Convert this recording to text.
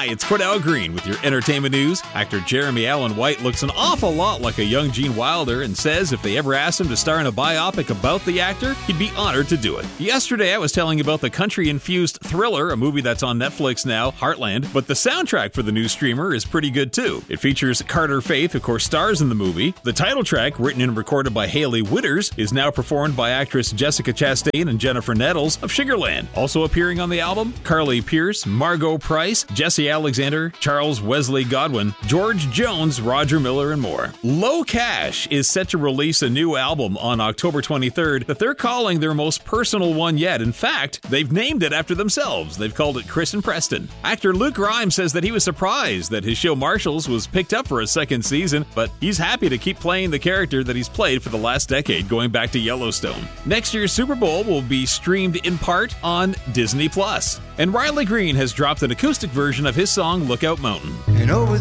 it's Cordell Green with your entertainment news. Actor Jeremy Allen White looks an awful lot like a young Gene Wilder and says if they ever asked him to star in a biopic about the actor, he'd be honored to do it. Yesterday, I was telling you about the country-infused Thriller, a movie that's on Netflix now, Heartland, but the soundtrack for the new streamer is pretty good too. It features Carter Faith, who of course stars in the movie. The title track, written and recorded by Hayley Witters, is now performed by actress Jessica Chastain and Jennifer Nettles of Sugarland. Also appearing on the album, Carly Pearce, Margot Price, Jesse Alexander, Charles Wesley Godwin, George Jones, Roger Miller, and more. Low Cash is set to release a new album on October 23rd that they're calling their most personal one yet. In fact, they've named it after themselves. They've called it Chris and Preston. Actor Luke Grimes says that he was surprised that his show Marshalls was picked up for a second season, but he's happy to keep playing the character that he's played for the last decade, going back to Yellowstone. Next year's Super Bowl will be streamed in part on Disney+. And Riley Green has dropped an acoustic version of his song Lookout Mountain. And over